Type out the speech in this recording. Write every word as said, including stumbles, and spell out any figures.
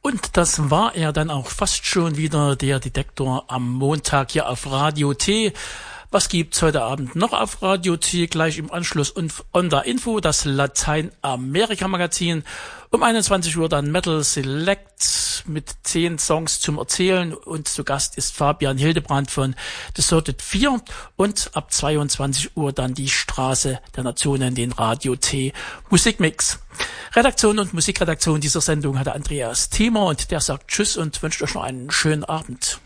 Und das war er dann auch fast schon wieder, der Detektor am Montag hier auf Radio T. Was gibt's heute Abend noch auf Radio T? Gleich im Anschluss On the Info, das Lateinamerika-Magazin. Um einundzwanzig Uhr dann Metal Select mit zehn Songs zum Erzählen. Und zu Gast ist Fabian Hildebrand von Deserted vier. Und ab zweiundzwanzig Uhr dann die Straße der Nationen, den Radio T Musikmix. Redaktion und Musikredaktion dieser Sendung hatte Andreas Thiemer und der sagt Tschüss und wünscht euch noch einen schönen Abend.